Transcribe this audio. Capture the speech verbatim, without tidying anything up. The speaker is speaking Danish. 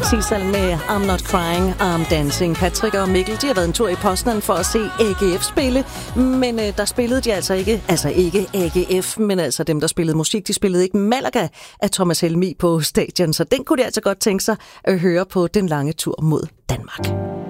Sisal med I'm Not Crying, I'm Dancing. Patrick og Mikkel, de har været en tur i Poznan for at se A G F spille, men øh, der spillede de altså ikke, altså ikke A G F, men altså dem, der spillede musik, de spillede ikke Malaga af Thomas Helmig på stadion, så den kunne de altså godt tænke sig at høre på den lange tur mod Danmark.